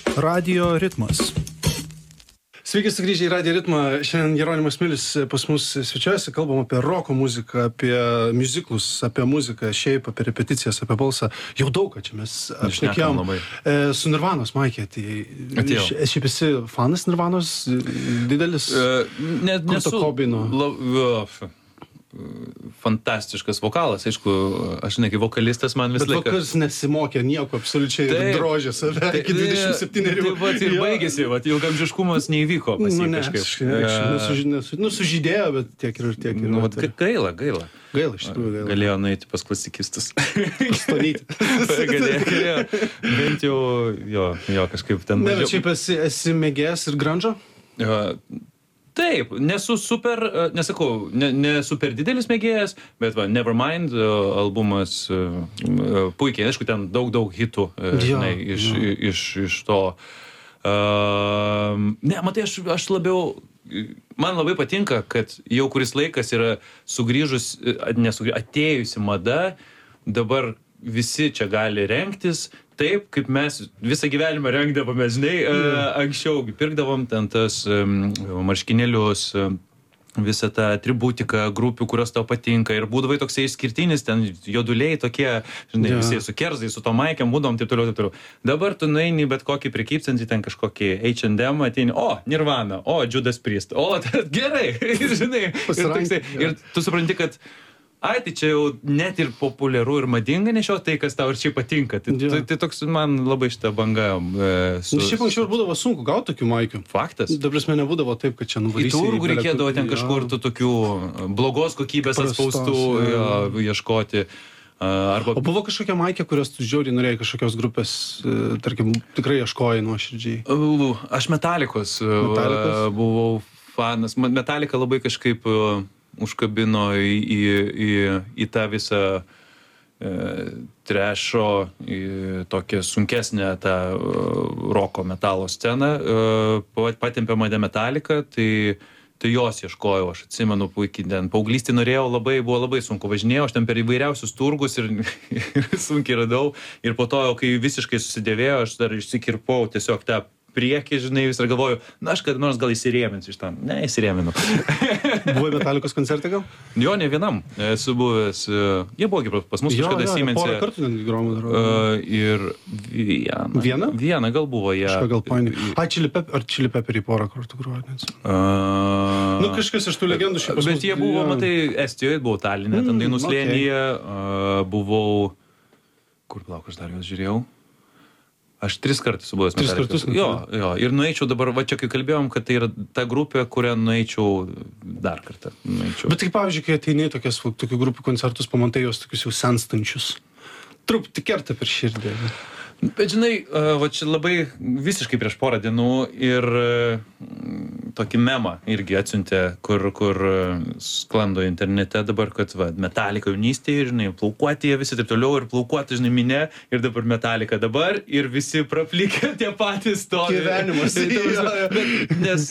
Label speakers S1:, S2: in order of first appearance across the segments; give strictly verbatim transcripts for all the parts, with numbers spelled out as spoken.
S1: Radio ritmas. Sveiki sugrįžę į Radio ritmą. Šiandien Jeronimas Milius pas mus svečiuojasi, kalbam apie roko muziką, apie miuziklus, apie muziką, šiaip, apie repeticijas, apie balsą. Jau daug, ką čia mes apšnekėjom. E, su Nirvanos, Maikė, tai šiaip esi fanas Nirvanos, didelis?
S2: E, ne, nesu.
S1: Kobino.
S2: La, fantastiškas vokalas, aišku, aš ne kaip vokalistas man vis laiką.
S1: Bet vakaras nesimokė nieko, absoliučiai taip, drožė save taip, iki dvidešimt septynerių.
S2: Taip pat ir baigėsi, vat, ilgamžiškumas neįvyko pas jį
S1: nu,
S2: kažkaip.
S1: Ne, nu, sužydėjo, bet tiek ir tiek ir.
S2: Nu, vat, gaila, gaila.
S1: Gaila, iš tikrųjų gaila.
S2: Galėjo nueiti pas klasikistus.
S1: Stonyti.
S2: Galėjo, galėjo. Bent jau, jo, jo, kažkaip ten...
S1: Ne, bet šiaip esi, esi mėgėjas ir grandžo?
S2: Jo. Taip, nesu super, nesakau, ne, ne super didelis mėgėjas, bet va, Nevermind albumas puikiai, aišku, ten daug, daug hitų, žinai, ja, iš, ja. iš, iš to. Uh, ne, matai, aš, aš labiau, man labai patinka, kad jau kuris laikas yra sugrįžus, nesugrįžus, atėjusi mada, dabar visi čia gali rengtis, taip, kaip mes visą gyvenimą rengdavome, žinai, mm. anksčiau pirkdavom ten tas um, marškinėlius, um, visą tą atributiką grupių, kurios tau patinka ir būdavai toksai išskirtinis, ten joduliai tokie, žinai, yeah. visi su kerzai, su to maikėm, būdom, taip toliau, taip toliau. Dabar tu nueini bet kokį prekybcentį, ten kažkokį H and M, ateini, o, Nirvana, o, Judas Priest, o, gerai, žinai, ir, toksai, ir tu supranti, kad ai, tai čia jau net ir populiaru ir madinga nešiot tai, kas tau ir čia patinka. Tai, tai, tai toks man labai šitą bangą... E, su,
S1: nu, šiaip anksčiau būdavo sunku gauti tokių maikių.
S2: Faktas.
S1: Ta prasme, nebūdavo taip, kad čia nuvarysi.
S2: Į turgų reikėdavo ten kažkur tų tokių blogos kokybės atspaustų ja. jo, ieškoti. Arba... O buvo kažkokia maikė, kurios tu žiauriai norėjai kažkokios grupės, tarkim, tikrai ieškojai nuoširdžiai? Aš Metallicos,
S1: Metallicos
S2: buvau fanas. Metallica labai kažkaip... užkabino į, į, į, į tą visą e, trešo, į tokią sunkesnę tą e, roko metalo sceną. E, patempė mane Metallica, tai, tai jos ieškojau, aš atsimenu puikiai, ten paauglystį norėjau, labai, buvo labai sunku, važinėjau, aš ten per įvairiausius turgus ir, ir sunkiai radau. Ir po to, kai visiškai susidėvėjo, aš dar išsikirpau tiesiog tą priekį, žinai, vis ir galvoju, na, aš kad nors gal įsirėminsiu iš tam. Ne, įsirėminu.
S1: Buvai Metallicos koncerte gal?
S2: Jo, ne vienam. Esu buvęs, jie buvo pas mus kažkada Siemens'e.
S1: Porą kartų netgi gromą darau.
S2: Uh, ir vieną.
S1: Vieną?
S2: Vieną gal buvo, jie.
S1: Kažką gal painį. Ai, Chili Pepper, ar Chili Pepperį porą kartų grojo, neatsimenu.
S2: Uh,
S1: nu, kažkas iš tų legendų šiaip pas mus.
S2: Bet jie buvo, ja. matai, Estijoje, buvau Taline, ten Dainų slėnyje, okay. uh, buvau, kur plauk, aš dar juos žiūrėjau. Aš tris kartus buvęs Metallicos. Jo, jo, ir nueičiau dabar, va čia kai kalbėjom, kad tai yra ta grupė, kurią nueičiau dar kartą. Nueičiau.
S1: Bet tai pavyzdžiui, kai ateini tokias, tokių grupių koncertus, pamatai jos tokius jau senstančius. Truputį kerta per širdį.
S2: Bet žinai, va čia labai visiškai prieš porą dienų ir tokį memą irgi atsiuntė, kur, kur sklando internete dabar, kad va, Metallica jaunystėje, žinai, plaukuoti jie visi taip toliau ir plaukuoti, žinai, minė ir dabar Metallica dabar ir visi praplikė tie patys to.
S1: Gyvenimas.
S2: Bet, nes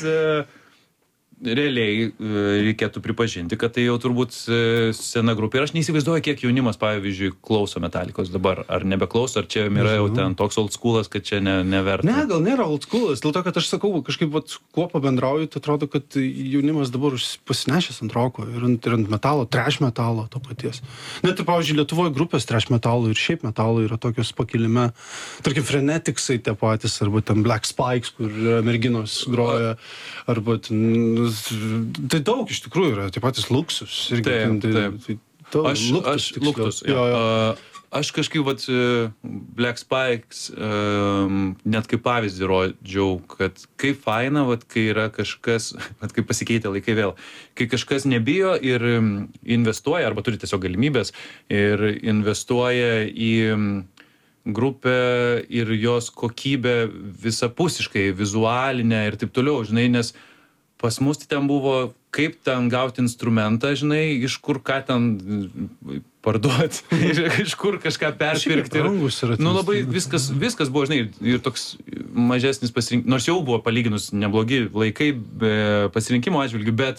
S2: realiai reikėtų pripažinti, kad tai jau turbūt sena grupė. Ir aš neįsivaizduoju, kiek jaunimas, pavyzdžiui, klauso Metallicos dabar. Ar nebeklauso, ar čia yra jau ten toks old schoolas, kad čia ne, neverta.
S1: Ne, gal nėra old schoolas. Dėl to, kad aš sakau, kažkaip vat, kuo pabendrauju, tai atrodo, kad jaunimas dabar pasinešęs ant roko ir ant, ir ant metalo, trash metalo to paties. Net ir, pavyzdžiui, Lietuvoje grupės trash metalo ir šiaip metalo yra tokios pakilime. Tarkim, Freneticsai tie patys, arba ten Black Spikes, kur merginos groja, arba ten... Tai daug iš tikrųjų yra, tai patys Luxus. Irgi,
S2: taip,
S1: tai,
S2: taip.
S1: Tai, tai,
S2: aš,
S1: Luktus,
S2: aš, Luktus, jo, jo. Uh, aš kažkaip, vat, Black Spikes, um, net kaip pavyzdį rodžiau, kad kaip faina, vat, kai yra kažkas, vat, kai pasikeitė laikai vėl, kai kažkas nebijo ir investuoja, arba turi tiesiog galimybės, ir investuoja į grupę ir jos kokybę visapusiškai, vizualinę ir taip toliau, žinai, nes pas mus tai ten buvo, kaip ten gauti instrumentą, žinai, iš kur ką ten parduoti, iš kur kažką perpirkti. Ir, nu, labai viskas, viskas buvo, žinai, ir toks mažesnis pasirinkimas, nors jau buvo palyginus neblogi laikai pasirinkimo atžvilgių, bet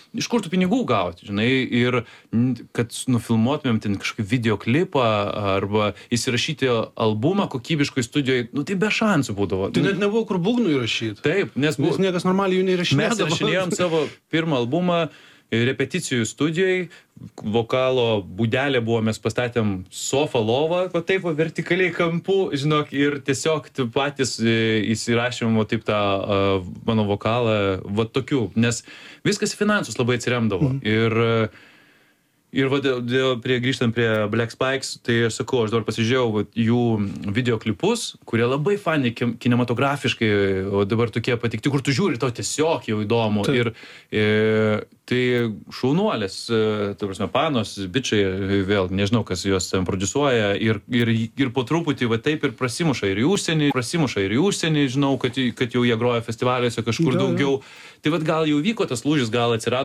S2: iš kur tų pinigų gauti, žinai, ir kad nufilmuotumėm ten kažkokį videoklipą arba įsirašyti albumą kokybiškoj studijoj, nu tai be šansų būdavo.
S1: Tai net nebuvo kur būgnų įrašyti.
S2: Taip, nes,
S1: nes niekas normaliai jų neįrašinėdavo.
S2: Mes įrašinėjom savo pirmą albumą repeticijų studijoj, vokalo būdelė buvo, mes pastatėm sofą lovą, va taip va vertikaliai kampu, žinok, ir tiesiog patys įsirašėm va taip tą uh, mano vokalą, va tokių, nes viskas į finansus labai atsiremdavo. Mm. Ir Ir va, dėl, dėl, prie, grįžtant prie Black Spikes, tai aš sakau, aš dabar pasižiūrėjau va, jų videoklipus, kurie labai fani kinematografiškai, o dabar tokie patikti, kur tu žiūri, tau tiesiog jau įdomu. Taip. Ir e, tai šaunuolės, ta prasme, panos, bičiai, vėl nežinau, kas juos ten produsuoja, ir, ir, ir po truputį va taip ir prasimuša ir į užsienį, prasimuša ir į užsienį, žinau, kad, kad jau jie groja festivaliuose kažkur ja, daugiau. Ja. Tai va gal jau vyko tas lūžis, gal atsirado